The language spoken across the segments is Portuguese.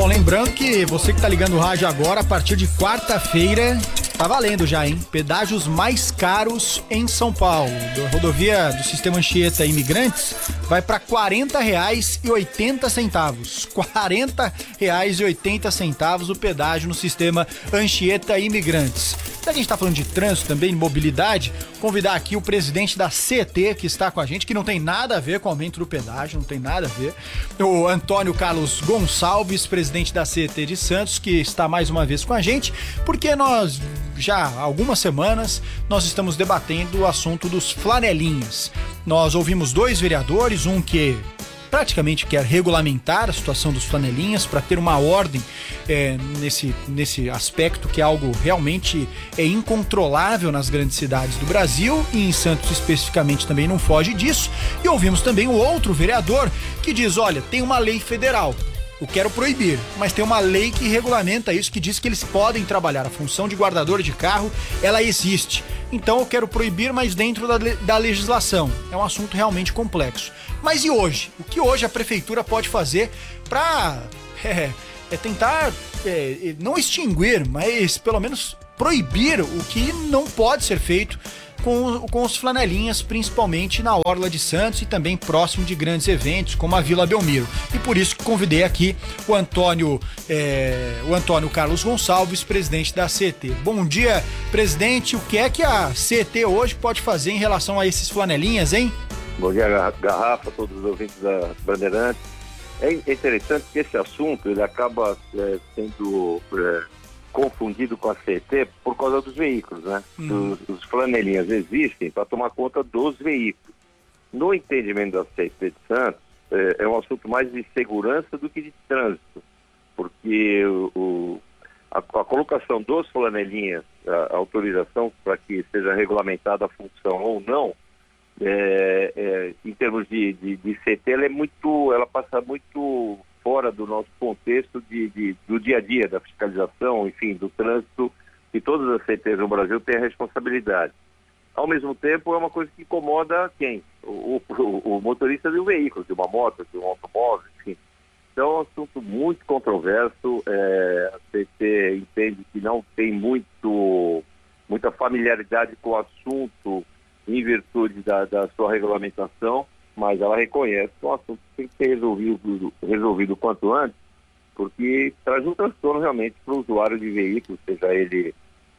Bom, lembrando que você que tá ligando o rádio agora, a partir de quarta-feira, tá valendo já, hein? Pedágios mais caros em São Paulo. Da rodovia do Sistema Anchieta Imigrantes vai para R$ 40,80. R$ 40,80 o pedágio no Sistema Anchieta Imigrantes. Se a gente tá falando de trânsito também, de mobilidade, convidar aqui o presidente da CET, que está com a gente, que não tem nada a ver com o aumento do pedágio, não tem nada a ver. O Antônio Carlos Gonçalves, presidente da CET de Santos, que está mais uma vez com a gente, porque nós, já há algumas semanas, nós estamos debatendo o assunto dos flanelinhas. Nós ouvimos dois vereadores, um que praticamente quer regulamentar a situação dos flanelinhas para ter uma ordem nesse aspecto, que é algo realmente incontrolável nas grandes cidades do Brasil, e em Santos especificamente também não foge disso. E ouvimos também o outro vereador que diz, olha, tem uma lei federal, eu quero proibir, mas tem uma lei que regulamenta isso, que diz que eles podem trabalhar. A função de guardador de carro, ela existe. Então eu quero proibir, mas dentro da legislação. É um assunto realmente complexo. Mas e hoje? O que hoje a prefeitura pode fazer para tentar não extinguir, mas pelo menos proibir o que não pode ser feito com os flanelinhas, principalmente na Orla de Santos e também próximo de grandes eventos, como a Vila Belmiro. E por isso que convidei aqui o Antônio Carlos Gonçalves, presidente da CET. Bom dia, presidente. O que é que a CET hoje pode fazer em relação a esses flanelinhas, hein? Bom dia, Garrafa, todos os ouvintes da Bandeirantes. É interessante que esse assunto ele acaba sendo confundido com a CET por causa dos veículos, né? Os flanelinhas existem para tomar conta dos veículos. No entendimento da CET de Santos, é um assunto mais de segurança do que de trânsito, porque a colocação dos flanelinhas, a autorização para que seja regulamentada a função ou não, em termos de CT, ela passa muito fora do nosso contexto do dia a dia, da fiscalização, enfim, do trânsito, que todas as CTs no Brasil têm a responsabilidade. Ao mesmo tempo, é uma coisa que incomoda quem? O motorista de um veículo, de uma moto, de um automóvel, enfim. Então, é um assunto muito controverso. A CT entende que não tem muita familiaridade com o assunto em virtude da sua regulamentação, mas ela reconhece que o assunto tem que ser resolvido quanto antes, porque traz um transtorno realmente para o usuário de veículo, seja ele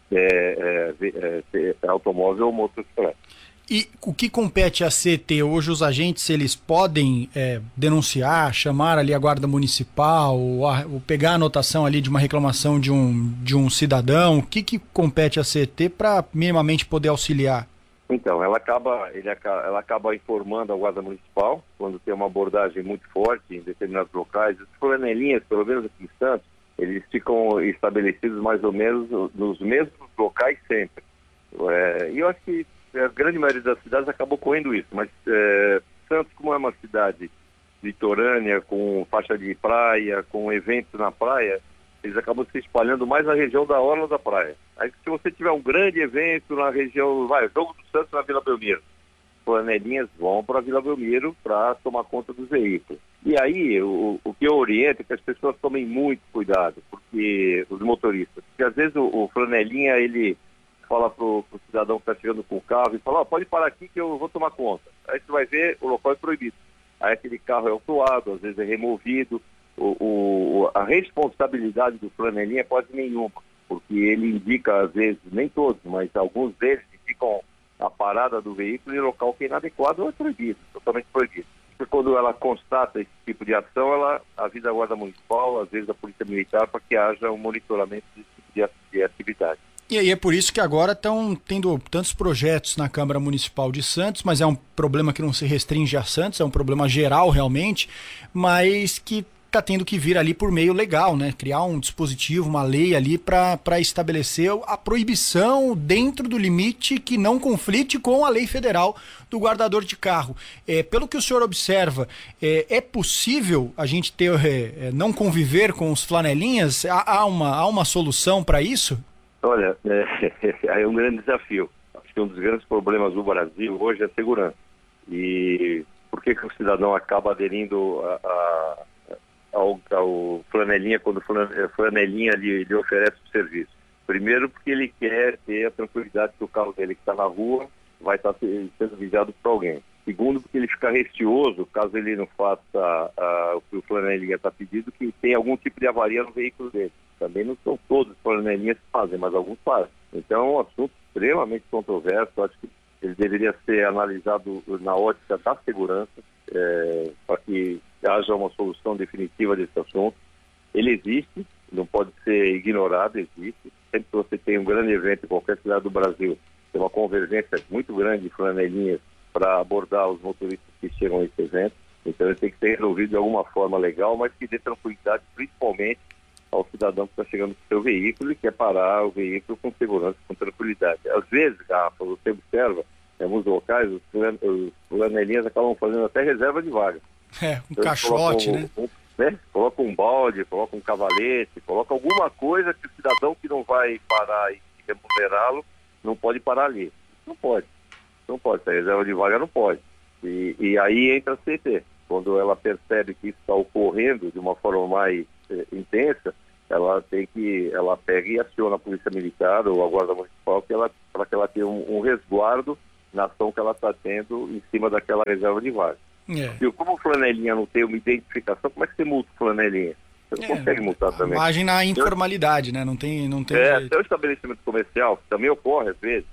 automóvel ou motocicleta. E o que compete à CET hoje? Os agentes, eles podem denunciar, chamar ali a guarda municipal, ou pegar a anotação ali de uma reclamação de um cidadão? O que compete à CET para minimamente poder auxiliar? Então, ela acaba informando a Guarda Municipal quando tem uma abordagem muito forte em determinados locais. Os flanelinhas, pelo menos aqui em Santos, eles ficam estabelecidos mais ou menos nos mesmos locais sempre. E eu acho que a grande maioria das cidades acabou correndo isso, mas Santos, como é uma cidade litorânea, com faixa de praia, com eventos na praia, eles acabam se espalhando mais na região da orla da praia. Aí, se você tiver um grande evento na região, Jogo do Santos na Vila Belmiro, flanelinhas vão para a Vila Belmiro para tomar conta dos veículos. E aí, o que eu oriento é que as pessoas tomem muito cuidado, porque os motoristas, porque às vezes o flanelinha, ele fala pro cidadão que está chegando com o carro e fala, pode parar aqui que eu vou tomar conta. Aí você vai ver, o local é proibido. Aí aquele carro é autuado, às vezes é removido. A responsabilidade do flanelinha é quase nenhuma, porque ele indica, às vezes, nem todos, mas alguns deles indicam a parada do veículo em local que é inadequado ou é proibido, totalmente proibido. Porque quando ela constata esse tipo de ação, ela avisa a Guarda Municipal, às vezes a Polícia Militar, para que haja um monitoramento desse tipo de atividade. E aí é por isso que agora estão tendo tantos projetos na Câmara Municipal de Santos, mas é um problema que não se restringe a Santos, é um problema geral realmente, mas que está tendo que vir ali por meio legal, né? Criar um dispositivo, uma lei ali para estabelecer a proibição dentro do limite que não conflite com a lei federal do guardador de carro. Pelo que o senhor observa, é possível a gente não conviver com os flanelinhas? Há uma solução para isso? Olha, é um grande desafio. Acho que um dos grandes problemas do Brasil hoje é a segurança. E por que o cidadão acaba aderindo ao flanelinha quando o flanelinha lhe oferece o serviço? Primeiro, porque ele quer ter a tranquilidade que o carro dele que está na rua vai estar sendo vigiado por alguém. Segundo, porque ele fica receoso, caso ele não faça o que o flanelinha está pedindo, que tem algum tipo de avaria no veículo dele. Também não são todos os flanelinhas que fazem, mas alguns fazem. Então é um assunto extremamente controverso. Acho que ele deveria ser analisado na ótica da segurança, para que haja uma solução definitiva desse assunto. Ele existe, não pode ser ignorado, existe. Sempre que você tem um grande evento em qualquer cidade do Brasil, tem uma convergência muito grande de flanelinhas para abordar os motoristas que chegam a esse evento. Então ele tem que ser resolvido de alguma forma legal, mas que dê tranquilidade principalmente ao cidadão que está chegando com o seu veículo e quer parar o veículo com segurança, com tranquilidade. Às vezes, Rafa, você observa, em alguns locais, os flanelinhas acabam fazendo até reserva de vaga. Um caixote, né? Coloca um balde, coloca um cavalete, coloca alguma coisa que o cidadão que não vai parar e remunerá-lo não pode parar ali. Não pode. Essa reserva de vaga não pode. E aí entra a CT. Quando ela percebe que isso está ocorrendo de uma forma mais intensa, ela pega e aciona a Polícia Militar ou a Guarda Municipal para que ela tenha um resguardo na ação que ela está tendo em cima daquela reserva de vaga. E como o flanelinha não tem uma identificação, como é que você multa o flanelinha? Você não consegue multar também. Imagem na informalidade, né? Não tem até o estabelecimento comercial, que também ocorre às vezes,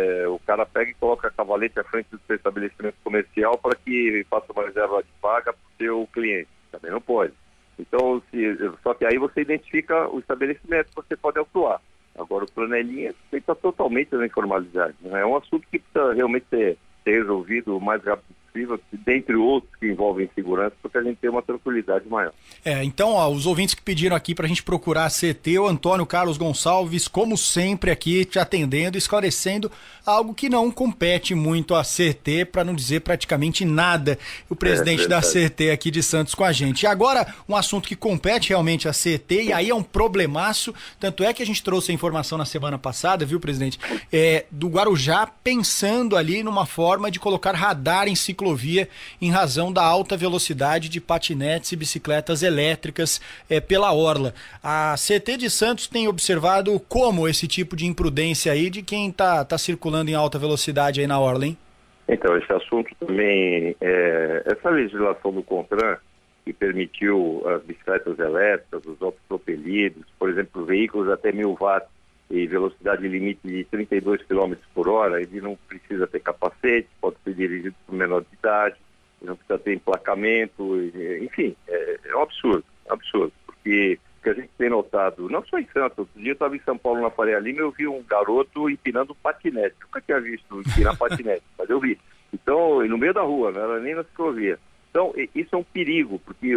o cara pega e coloca a cavalete à frente do seu estabelecimento comercial para que faça uma reserva de vaga para o seu cliente. Também não pode. Então, só que aí você identifica o estabelecimento que você pode autuar. Agora, o flanelinha está totalmente na informalidade. Né? É um assunto que precisa realmente ser resolvido o mais rápido possível, dentre outros que envolvem segurança, porque a gente tem uma tranquilidade maior. Então, os ouvintes que pediram aqui para a gente procurar a CT, o Antônio Carlos Gonçalves, como sempre, aqui te atendendo, esclarecendo algo que não compete muito à CT, para não dizer praticamente nada. O presidente da CT aqui de Santos com a gente. E agora, um assunto que compete realmente à CT, e aí é um problemaço, tanto é que a gente trouxe a informação na semana passada, viu, presidente, do Guarujá pensando ali numa forma de colocar radar em ciclovia em razão da alta velocidade de patinetes e bicicletas elétricas pela orla. A CT de Santos tem observado como esse tipo de imprudência aí de quem tá circulando em alta velocidade aí na orla, hein? Então, esse assunto também, essa legislação do CONTRAN, que permitiu as bicicletas elétricas, os autopropelidos, por exemplo, veículos até 1000 watts e velocidade limite de 32 km por hora, ele não precisa ter capacete, pode ser dirigido por menor de idade, não precisa ter emplacamento, enfim, é um absurdo, porque o que a gente tem notado, não só em Santos, outro dia eu estava em São Paulo na Faria Lima e eu vi um garoto empinando patinete, nunca tinha visto empinar patinete, mas eu vi. Então, no meio da rua, não era nem na ciclovia. Então, isso é um perigo, porque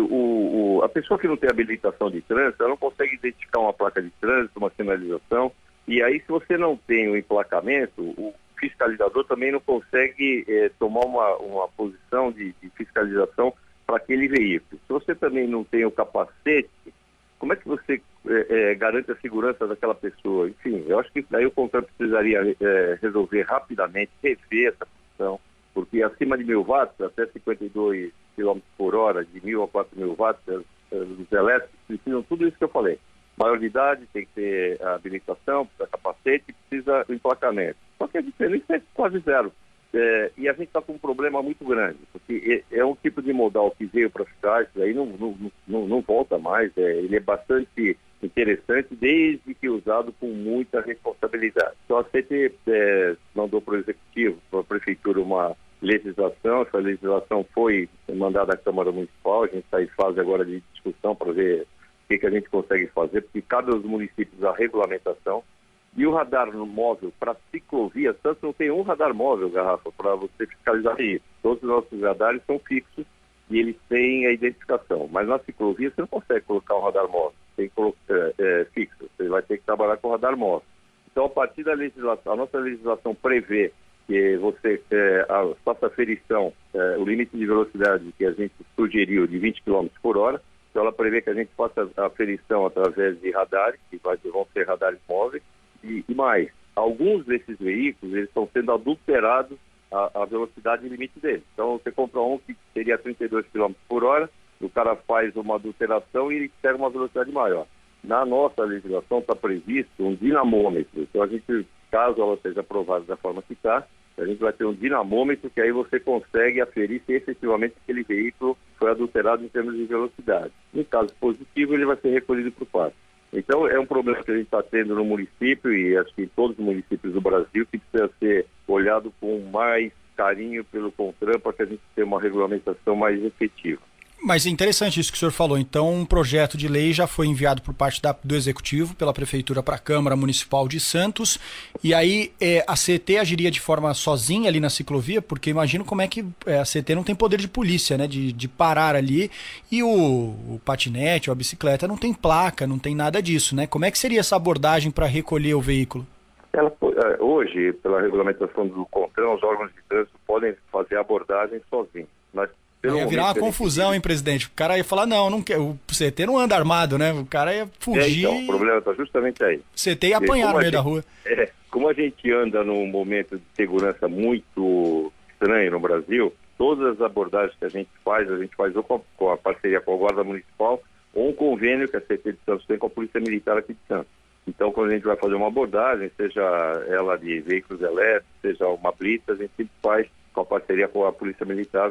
a pessoa que não tem habilitação de trânsito, ela não consegue identificar uma placa de trânsito, uma sinalização, e aí se você não tem o emplacamento, o fiscalizador também não consegue tomar uma posição de fiscalização para aquele veículo. Se você também não tem o capacete, como é que você garante a segurança daquela pessoa? Enfim, eu acho que daí o CONTRAN precisaria resolver rapidamente, rever essa questão, porque acima de 1000 watts, até 52 km por hora, de 1000 a 4000 watts, os elétricos precisam tudo isso que eu falei. Maior de idade, tem que ter a habilitação, precisa capacete, precisa do emplacamento. Só que a diferença é quase zero. E a gente está com um problema muito grande, porque é um tipo de modal que veio para ficar, isso aí não volta mais, ele é bastante interessante desde que usado com muita responsabilidade. Então a CT mandou para o Executivo, para a Prefeitura, uma legislação, essa legislação foi mandada à Câmara Municipal, a gente está em fase agora de discussão para ver o que a gente consegue fazer, porque cabe aos municípios a regulamentação. E o radar móvel para ciclovia, Santos não tem um radar móvel, Garrafa, para você fiscalizar isso. Todos os nossos radares são fixos e eles têm a identificação. Mas na ciclovia você não consegue colocar um radar móvel, tem que colocar fixo, você vai ter que trabalhar com radar móvel. Então, a partir da legislação, a nossa legislação prevê que você faça aferição, o limite de velocidade que a gente sugeriu de 20 km por hora, então ela prevê que a gente faça a aferição através de radares, que vão ser radares móveis. E mais, alguns desses veículos, eles estão sendo adulterados a velocidade limite deles. Então, você compra um que seria 32 km por hora, o cara faz uma adulteração e ele pega uma velocidade maior. Na nossa legislação está previsto um dinamômetro. Então, a gente, caso ela seja aprovada da forma que está, a gente vai ter um dinamômetro que aí você consegue aferir se efetivamente aquele veículo foi adulterado em termos de velocidade. Em caso positivo, ele vai ser recolhido para o pátio. Então, é um problema que a gente está tendo no município e acho que em todos os municípios do Brasil, que precisa ser olhado com mais carinho pelo CONTRAN para que a gente tenha uma regulamentação mais efetiva. Mas é interessante isso que o senhor falou. Então, um projeto de lei já foi enviado por parte do Executivo, pela Prefeitura, para a Câmara Municipal de Santos. E aí a CET agiria de forma sozinha ali na ciclovia, porque imagino como é que a CET não tem poder de polícia, né? De parar ali. E o patinete ou a bicicleta não tem placa, não tem nada disso, né? Como é que seria essa abordagem para recolher o veículo? Hoje, pela regulamentação do CONTRAN, os órgãos de trânsito podem fazer a abordagem sozinhos. Ia virar uma confusão, hein, presidente? O cara ia falar, não quer, o CT não anda armado, né? O cara ia fugir. Então, o problema está justamente aí. O CT ia apanhar no meio da rua. Como a gente anda num momento de segurança muito estranho no Brasil, todas as abordagens que a gente faz ou com a parceria com a Guarda Municipal ou um convênio que a CT de Santos tem com a Polícia Militar aqui de Santos. Então, quando a gente vai fazer uma abordagem, seja ela de veículos elétricos, seja uma blitz, a gente sempre faz com a parceria com a Polícia Militar